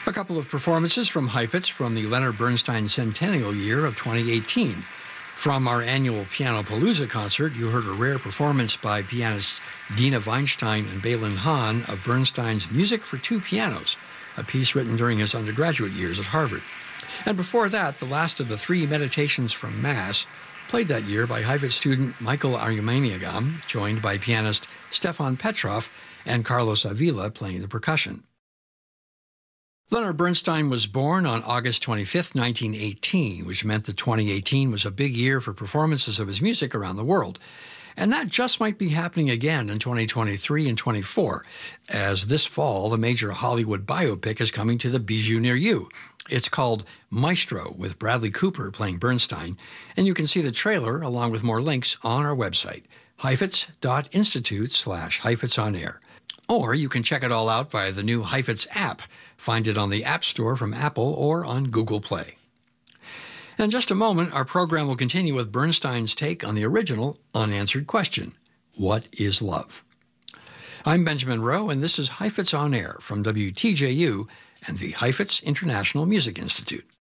A couple of performances from Heifetz from the Leonard Bernstein Centennial Year of 2018. From our annual Piano Palooza concert, you heard a rare performance by pianists Dina Weinstein and Balin Hahn of Bernstein's Music for Two Pianos, a piece written during his undergraduate years at Harvard. And before that, the last of the three Meditations from Mass, played that year by Heifetz student Michael Arumaniagam, joined by pianist Stefan Petrov and Carlos Avila playing the percussion. Leonard Bernstein was born on August 25, 1918, which meant that 2018 was a big year for performances of his music around the world. And that just might be happening again in 2023 and 24, as this fall, the major Hollywood biopic is coming to the Bijou near you. It's called Maestro, with Bradley Cooper playing Bernstein, and you can see the trailer along with more links on our website, heifetz.institute/HeifetzOnAir. Or you can check it all out via the new Heifetz app. Find it on the App Store from Apple or on Google Play. In just a moment, our program will continue with Bernstein's take on the original unanswered question, what is love? I'm Benjamin Rowe, and this is Heifetz on Air from WTJU and the Heifetz International Music Institute.